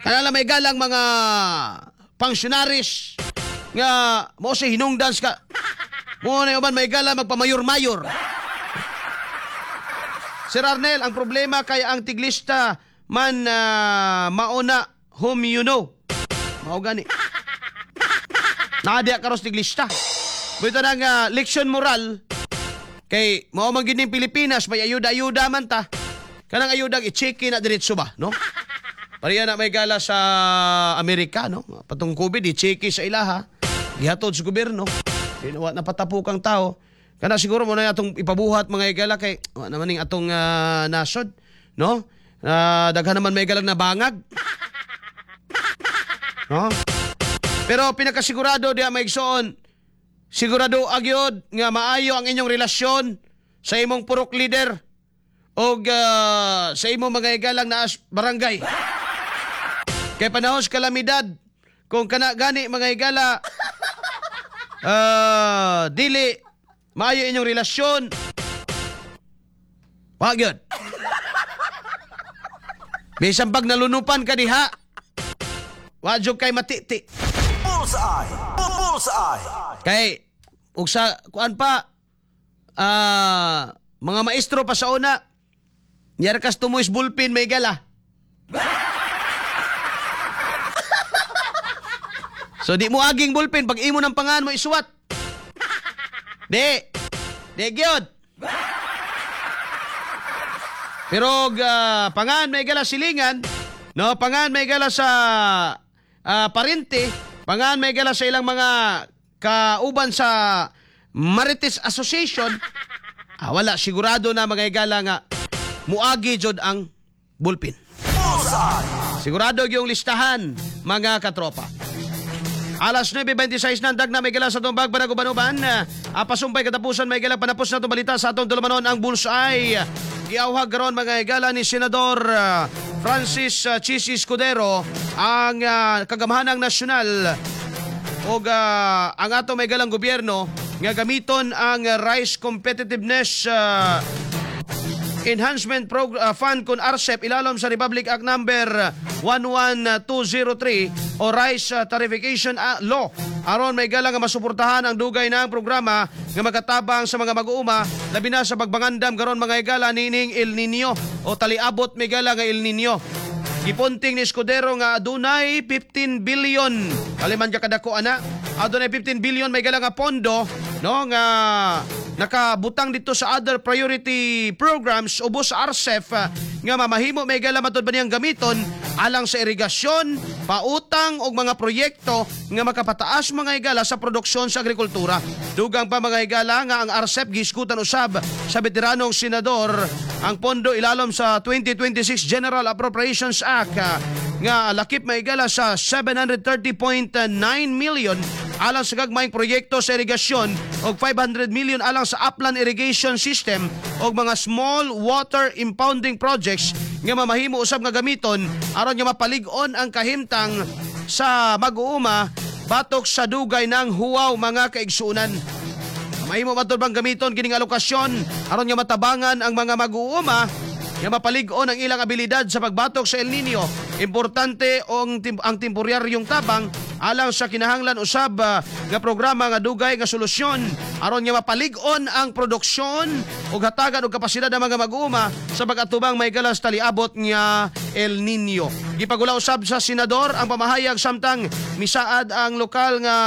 Kanala may galang mga functionaries nga mo si hinungdans ka. Mo na uban may galang magpamayor-mayor. Sir Arnel, ang problema kay ang tiglista man mauna whom you know. Mao gani. Nadia karos tiglista. Bito nang leksyon moral kay mao man gining Pilipinas may ayuda-ayuda man ta. Kanang ayudang i-check na diretso ba, no? Pariya na may gala sa Amerika, no? Patong COVID, i-check sa ilaha. Gihatod sa gobyerno. Ginawa na patapukang tao. Kana siguro mo na atong ipabuhat mga igala kay naman ning atong nasod, no? Daghan naman may galang na bangag. No? Pero pinakasigurado diya maigsoon, sigurado agyod nga maayo ang inyong relasyon sa imong purok leader o sa imong mga igalang na barangay. Kay panahon sa kalamidad, kung kana gani mga igala, dili maayo inyong relasyon, wag yun. Bisan pag nalunupan ka diha, wadyo kay matiti. Bullseye! Bullseye! Kay, ugsa, kuan pa, mga maestro pa sa una, yarkas tumuis bulpin may gala. So di mo aging bulpin, pag imo ng pangan mo isuwat. Di gyud. Pero pangan may gala silingan, no, pangan may gala sa parente, pangan may gala sa ilang mga kauban sa Marites Association, wala sigurado na mga igala nga muagi jud ang bulpin. Sigurado yung listahan mga katropa. Alas 9:26 na dag na may gala sa itong Bagbarag-Uban-Uban. Pasumpay katapusan may gala panapos na itong balita sa atong dulamanon ang Bullseye. Giawhag karon mga igala ni Senador Francis Chisi Escudero ang kagamahanang nasyonal o ang ato may galang gobyerno nga gamiton ang Rice Competitiveness Enhancement Fund kun RCEP ilalom sa Republic Act number 11203 o Rice Tarification Law. Aron may galang nga masuportahan ang dugay ng programa nga makatabang sa mga mag-uuma labi na sa pagbangandam karon mga igala nining El Nino o taliabot may gala nga El Nino. Gipunting ni Escudero nga adunay 15 billion. Kaliman ka kadako ana. Adunay 15 billion may gala nga pondo no nga nakabutang dito sa other priority programs ubos sa RCEP nga mamahimo may gala matud ba niyang gamiton alang sa irigasyon, pautang og mga proyekto nga makapataas mga igala sa produksyon sa agrikultura. Dugang pa mga igala nga ang RCEP giskutan usab sa veteranong senador ang pondo ilalom sa 2026 General Appropriations Act nga lakip may igala sa 730.9 million alang sa gagmayng proyekto sa irigasyon og 500 million alang sa upland irrigation system og mga small water impounding projects nga mamahimo usab nga gamiton aron nga mapalig-on ang kahimtang sa mag-uuma batok sa dugay ng huwaw mga kaigsuunan. Mahimo matod bang gamiton kining alokasyon aron nga matabangan ang mga mag-uuma nga mapalig-on ang ilang abilidad sa pagbatok sa El Nino. Importante ang temporyaryong tabang alang sa kinahanglan usab nga programa nga dugay nga solusyon aron nga mapalig-on ang produksyon ug hatagan og kapasidad ng mga mag-uuma sa pag-atubang may galas taliabot nga El Nino. Gipagula usab sa senador ang pamahayag samtang misaad ang lokal nga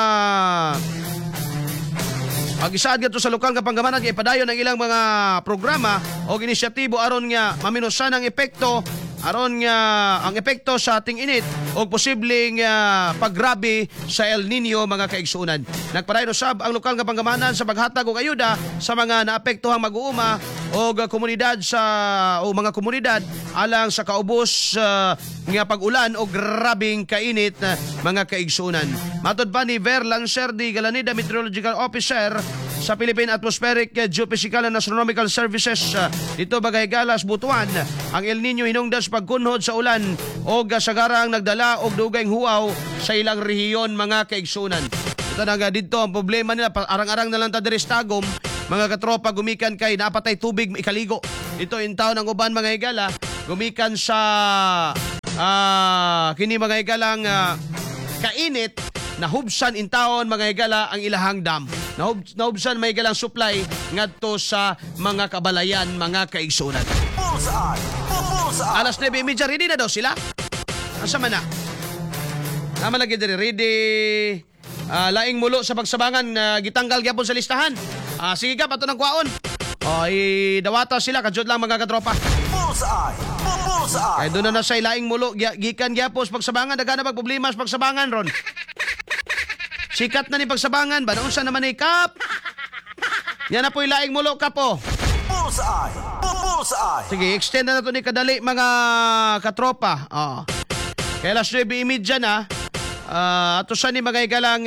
Pag-isaad nga sa lokal nga panggamanan kay padayon ang ilang mga programa o inisyatibo aron nga maminusan ang epekto aron nga ang epekto sa ating init o posibleng paggrabe sa El Nino mga kaigsuunan. Nagpadayon usab ang lokal nga panggamanan sa paghatag og ayuda sa mga naapektuhang mag-uuma o komunidad sa o mga komunidad alang sa kaubos nga pag-ulan o grabing kainit mga kaigsuunan. Matod pa ni Ver Lancer di Galanida Meteorological Officer sa Philippine Atmospheric Geophysical and Astronomical Services dito bagay Galas, Butuan, ang El Nino hinungdan sa pagkunhod sa ulan o gasagarang nagdala og dugayng huaw sa ilang rehiyon mga kaigsunan. Ito na nga dito ang problema nila, arang-arang na lang ta diri sa Tagum, mga katropa gumikan kay napatay tubig ikaligo. Ito in town ang uban mga higala gumikan sa kini mga higala kainit nahubsan in taon mga higala ang ilahang dam. Nahubsan mga higalang supply ngadto sa mga kabalayan, mga kaigsunan. Bullseye! Bullseye! Alas 9:30 ready na daw sila. Asa man na? Naman lagi diri ready. Laing mulo sa pagsabangan gitanggal gyapon sa listahan. Sige ka pato ng kwaon. Dawata sila kadjud lang mga katropa. Bullseye! Bullseye! Kay doon na sa laing mulo gikan gyapon sa pagsabangan daghan na problema sa pagsabangan ron. Sikat na ni pagsabangan ba unsa naman ni kap? Yan na po laing mulo kap oh. Bullseye! Bullseye! Sige, extend na to ni kadali mga katropa. Kaya alas 9:30 na. Ato sa ni mga igalang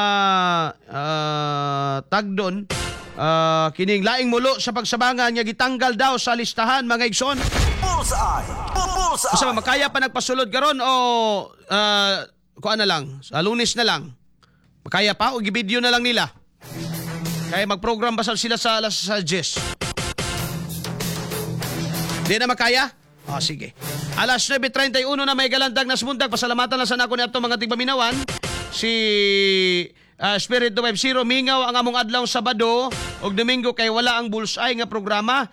tagdon. Kining laing mulo sa pagsabangan nga gitanggal daw sa listahan mga igsoon. Bullseye! Bullseye! Asa makaya pa nagpasulod karon o kuan na lang, sa Lunes na lang. Makaya pa o gi-video na lang nila. Kaya mag-program basal sila sa alas 10. Di na makaya? Sige. Alas 9:31 na may galandag na sumundag. Pasalamatan lang sa nako ni ato mga tigpaminawan. Si Spirit 250 mingaw ang among adlaw Sabado ug Domingo kay wala ang bullseye nga programa.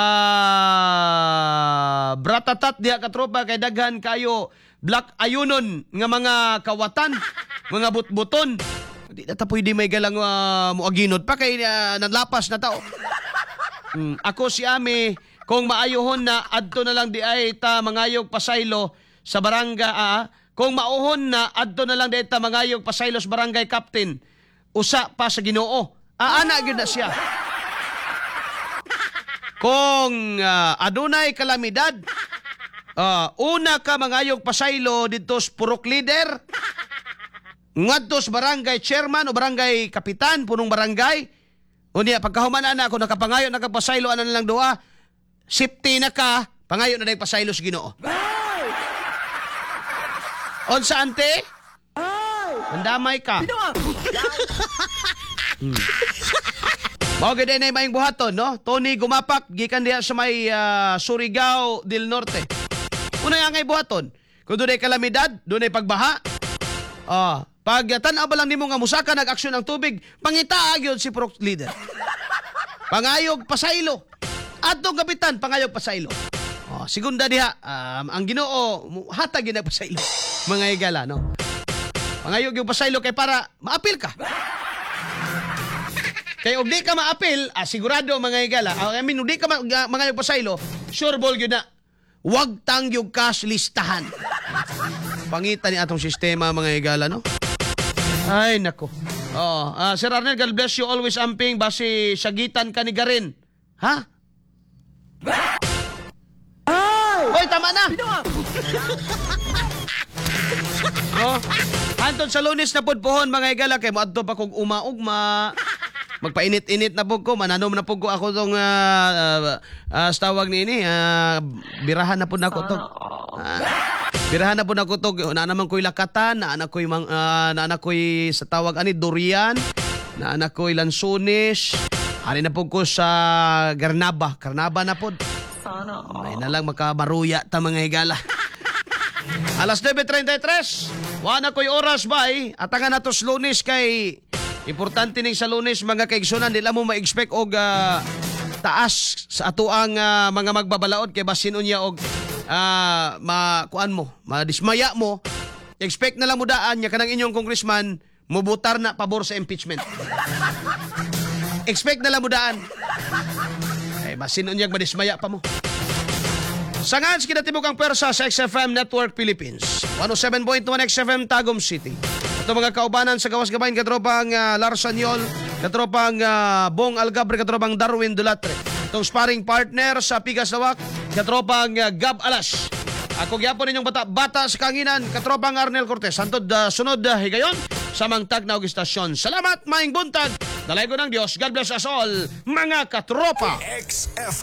Bratatat diha katropa kay daghan kayo black ayunon nga mga kawatan, mga butbuton. Di na ta pwede may galang muaginod pa kay nanlapas na tao. Ako si Ami kung maayohon na adto na lang di ay ta mangayog pasaylo sa barangay kung mauhon na adto na lang di ay ta mangayog pasaylo sa barangay captain usa pa sa Ginoo. Ana gyud na siya. Kung adunay kalamidad una ka mangayog pasaylo dito sa purok leader ngadto sa barangay chairman o barangay kapitan punong barangay unya pagkahuman ana ako nakapangayo nakapasaylo ana na lang duha safety na ka, pangayo na nagpasaylo sa Ginoo. Onsa ante? Mandamay ka. Mao gid na maayong buhaton, no? Tony Gumapak gikan diha sa may Surigao del Norte. Una nga buhaton. Kung dunay kalamidad, dunay pagbaha. Pag tan-aw ba lang nimo nga musaka nag-aksyon ang tubig, pangita gyud si Pro Leader. Pangayog pasaylo. Atong kapitan pangayog pasaylo. Segunda diha ang Ginoo hatag gyud pasaylo. Mga higala no. Pangayog yung pasaylo kay para maapil ka. Kay og di ka maapil, sigurado mga higala. I mean, di ka mangayog pasaylo, sure ball gyud na. Wag tang yung cash listahan. Pangita ni atong sistema mga higala no. Ay nako. Sir Arnel, God bless you always amping basi sagitan ka ni Garin. Ha? Hoy, tama na! Anton sa Lunes na podpohon mga higala kay moadto pa kog uma-ugma. Magpainit-init na pug ko, mananom na pug ko ako tong tawag ni birahan na pud nako to. Birahan na pud nako to. Na naman ko'y lakatan, na anak ko'y sa tawag ani durian, na anak ko'y lansones. Ari na po ko sa Garnaba na po. May na lang makamaruya ta mga higala. Alas 9:33. Wala ko'y oras bay. Atangan na to sa Lunes kay importante ning sa Lunes mga kaigsunan. Di lang mo ma-expect og taas sa atuang mga magbabalaod kay basin unya og makuan mo, madismaya mo. Expect na lang mo daan nya kanang inyong congressman mubutar na pabor sa impeachment. Expect na lang mo daan. Ay, basin unyag madismaya pa mo. Sangan sa kinatibok ang pwersa sa XFM Network Philippines. 107.1 XFM Tagum City. Ito mga kaubanan sa gawas gabayan katropang Larsanyol, katropang Bong Algabre, katropang Darwin Dulatre. Itong sparring partner sa Pigas Lawak, katropang Gab Alas. Ako gyapon ninyong bata sa kanginan, katropang Arnel Cortez. Santod sunod higayon sa Mangtag na Istasyon. Salamat, maing buntag. Dalay ko ng Diyos. God bless us all, mga katropa. XFM